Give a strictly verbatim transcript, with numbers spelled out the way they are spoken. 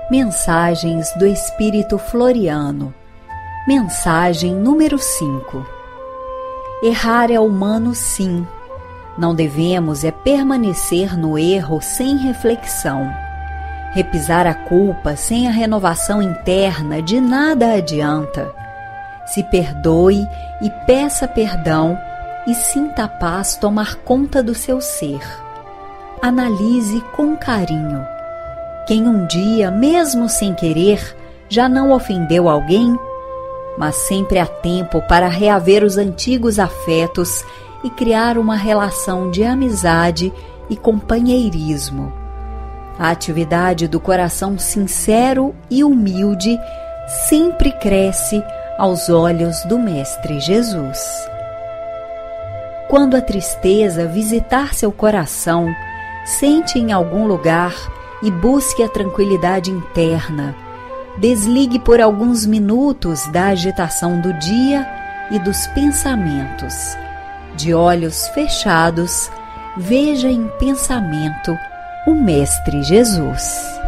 Mensagens do Espírito Floriano. Mensagem número cinco. Errar é humano, sim. Não devemos é permanecer no erro sem reflexão. Repisar a culpa sem a renovação interna de nada adianta. Se perdoe e peça perdão e sinta a paz tomar conta do seu ser. Analise com carinho. Quem um dia, mesmo sem querer, já não ofendeu alguém? Mas sempre há tempo para reaver os antigos afetos e criar uma relação de amizade e companheirismo. A atividade do coração sincero e humilde sempre cresce aos olhos do Mestre Jesus. Quando a tristeza visitar seu coração, sente em algum lugar e busque a tranquilidade interna. Desligue por alguns minutos da agitação do dia e dos pensamentos. De olhos fechados, veja em pensamento o Mestre Jesus.